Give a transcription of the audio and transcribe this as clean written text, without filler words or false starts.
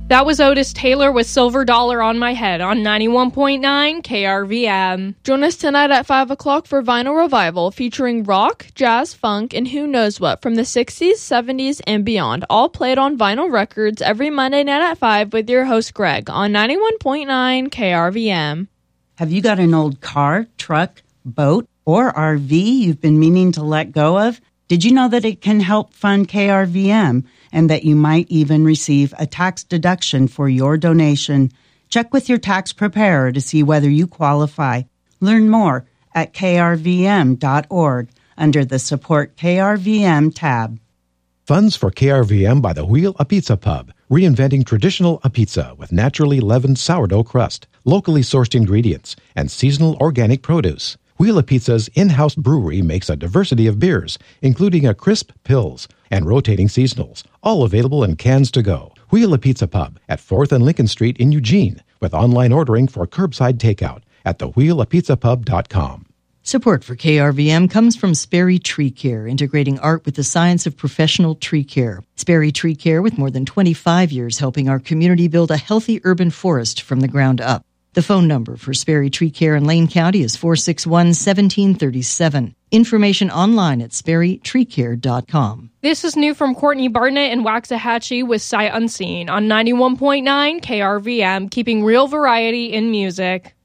That was Otis Taylor with Silver Dollar on My Head on 91.9 KRVM. Join us tonight at 5 o'clock for Vinyl Revival, featuring rock, jazz, funk, and who knows what from the 60s, 70s, and beyond, all played on vinyl records every Monday night at 5 with your host Greg on 91.9 KRVM. Have you got an old car, truck, boat, or RV you've been meaning to let go of? Did you know that it can help fund KRVM and that you might even receive a tax deduction for your donation? Check with your tax preparer to see whether you qualify. Learn more at krvm.org under the Support KRVM tab. Funds for KRVM by the Wheel a Pizza Pub, reinventing traditional a pizza with naturally leavened sourdough crust, locally sourced ingredients, and seasonal organic produce. Wheel a Pizza's in-house brewery makes a diversity of beers, including a crisp Pils and rotating seasonals, all available in cans to go. Wheel a Pizza Pub at 4th and Lincoln Street in Eugene, with online ordering for curbside takeout at thewheelapizzapub.com. Support for KRVM comes from Sperry Tree Care, integrating art with the science of professional tree care. Sperry Tree Care, with more than 25 years helping our community build a healthy urban forest from the ground up. The phone number for Sperry Tree Care in Lane County is 461-1737. Information online at sperrytreecare.com. This is new from Courtney Barnett and Waxahachie with Sight Unseen on 91.9 KRVM, keeping real variety in music.